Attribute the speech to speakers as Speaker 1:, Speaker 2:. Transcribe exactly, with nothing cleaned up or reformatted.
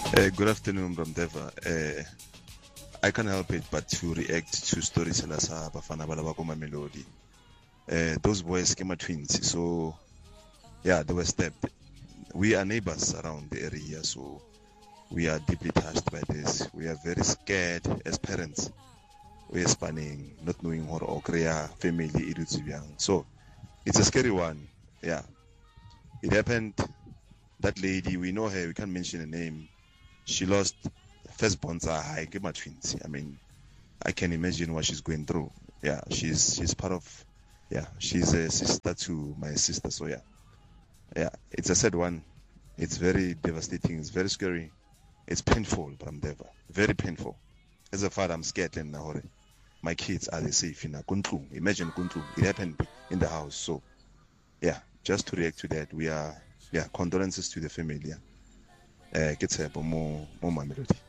Speaker 1: Uh, good afternoon, Bramdeva. Uh, I can't help it but to react to stories la sa Bafana Balabako Mamelodi. Uh, those boys came are twins, so yeah, they were stabbed. We are neighbors around the area, so we are deeply touched by this. We are very scared as parents. We are spanning, not knowing what or Korea family young. So it's a scary one. Yeah, it happened. That lady, we know her. We can't mention her name. She lost firstborns are high, my twins. I mean, I can imagine what she's going through. Yeah, she's she's part of. Yeah, she's a sister to my sister. So yeah, yeah, it's a sad one. It's very devastating. It's very scary. It's painful, Bramdeva. Very painful. As a father, I'm scared in Nahore. My kids are they safe in Kuntlu. Imagine Kuntlu. It happened in the house. So yeah, just to react to that, we are yeah condolences to the family. Yeah, uh, get more more Mamelodi.